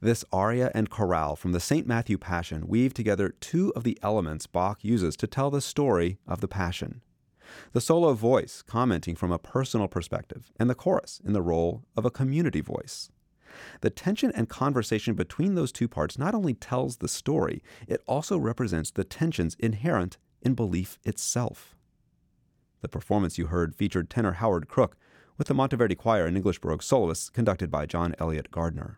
This aria and chorale from the St. Matthew Passion weave together two of the elements Bach uses to tell the story of the Passion. The solo voice commenting from a personal perspective, and the chorus in the role of a community voice. The tension and conversation between those two parts not only tells the story, it also represents the tensions inherent in belief itself. The performance you heard featured tenor Howard Crook with the Monteverdi Choir and English Baroque soloists conducted by John Elliott Gardner.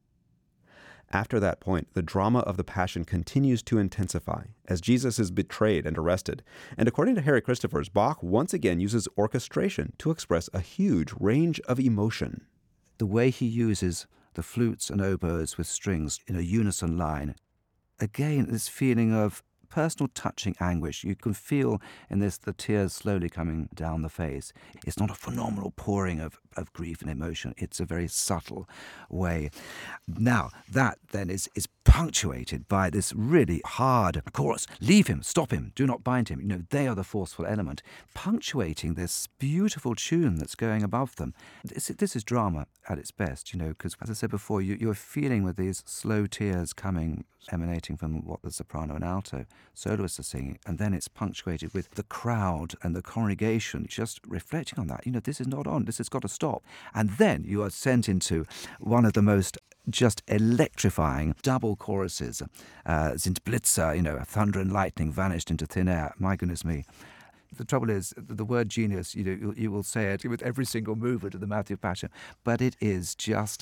After that point, the drama of the Passion continues to intensify as Jesus is betrayed and arrested, and according to Harry Christophers, Bach once again uses orchestration to express a huge range of emotion. The way he uses the flutes and oboes with strings in a unison line, again, this feeling of personal touching anguish. You can feel in this the tears slowly coming down the face. It's not a phenomenal pouring of grief and emotion. It's a very subtle way. Now, that then is punctuated by this really hard chorus. Leave him, stop him, do not bind him. You know, they are the forceful element, punctuating this beautiful tune that's going above them. This is drama at its best, you know, because as I said before, you're feeling with these slow tears emanating from what the soprano and alto soloists are singing, and then it's punctuated with the crowd and the congregation just reflecting on that. You know, this is not on, this has got to stop. And then you are sent into one of the most just electrifying double choruses. Sind Blitzer, you know, thunder and lightning vanished into thin air. My goodness me. The trouble is, the word genius, you know, you will say it with every single movement of the Matthew Passion, but it is just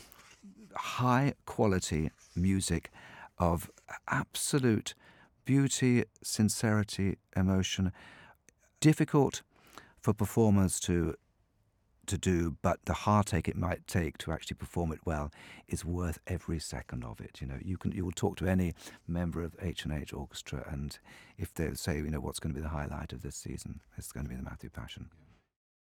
high-quality music of absolute beauty, sincerity, emotion. Difficult for performers to do, but the heartache it might take to actually perform it well is worth every second of it. You know, you will talk to any member of H&H Orchestra, and if they say, you know, what's going to be the highlight of this season, it's going to be the Matthew Passion.